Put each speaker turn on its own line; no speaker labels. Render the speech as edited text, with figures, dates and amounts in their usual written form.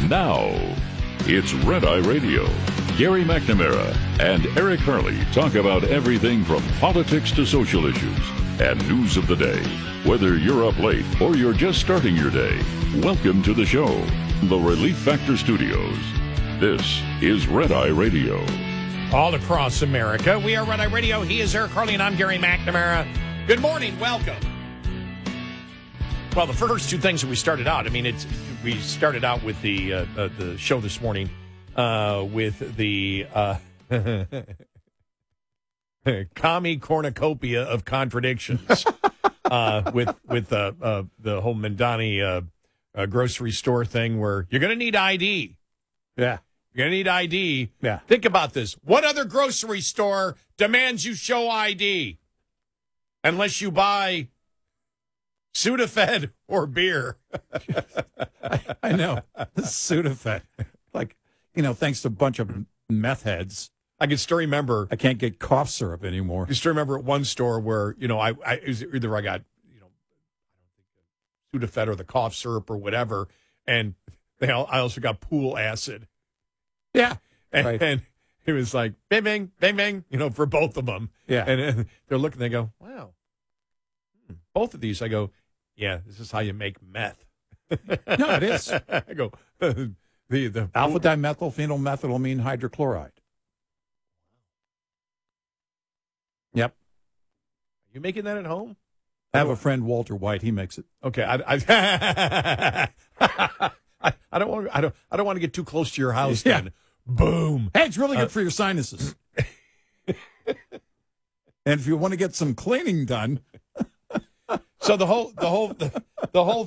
Now, it's Red Eye Radio. Gary McNamara and Eric Harley talk about everything from politics to social issues and news of the day. Whether you're up late or you're just starting your day, welcome to the show. The Relief Factor Studios. This is Red Eye Radio.
All across America, we are Red Eye Radio. He is Eric Harley, and I'm Gary McNamara. Good morning. Welcome. Well, the first two things that we started out, we started out with the show this morning with the commie cornucopia of contradictions with the whole Mandani grocery store thing where you're going to need ID.
Yeah.
You're going to need ID.
Yeah.
Think about this. What other grocery store demands you show ID? Unless you buy Sudafed or beer.
I know. Sudafed. Like, thanks to a bunch of meth heads,
I can still remember.
I can't get cough syrup anymore.
I can still remember at one store where, either I got, Sudafed or the cough syrup or whatever, and I also got pool acid.
Yeah.
And it was like, bing, bing, bing, bing, for both of them.
Yeah.
And they're looking, they go, wow. Both of these, I go, yeah, this is how you make meth.
No, it is.
I go, the
alpha dimethylphenylmethylamine hydrochloride. Yep.
Are you making that at home?
I have a friend, Walter White. He makes it.
Okay, I don't want to get too close to your house.
Yeah.
Then, boom.
Hey, it's really good for your sinuses. And if you want to get some cleaning done,
so the whole